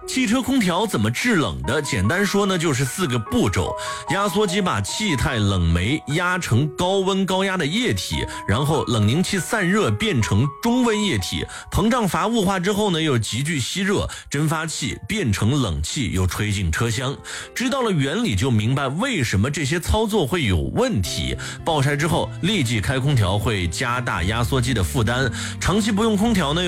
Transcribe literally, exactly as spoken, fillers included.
汽车空调怎么制冷的？简单说呢，就是四个步骤。压缩机把气态冷媒压成高温高压的液体，然后冷凝器散热变成中温液体，膨胀阀雾化之后呢，又急剧吸热，蒸发器变成冷气，又吹进车厢。知道了原理，就明白为什么这些操作会有问题。爆拆之后立即开空调会加大压缩机的负担，长期不用空调呢